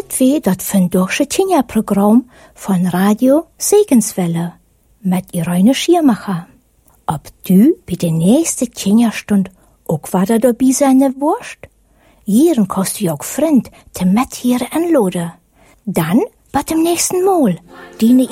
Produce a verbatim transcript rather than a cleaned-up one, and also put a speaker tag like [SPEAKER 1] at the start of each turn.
[SPEAKER 1] Dit wie dat Vandaagse Tinja-Programm von Radio Segenswelle mit Irene Schirmacher. Ob du bei der nächsten Tinja-Stund auch wieder dabei sein wirst? Jeden kannst du auch Freund, te mit hier anladen. Dann, bis dem nächsten Mal. Deine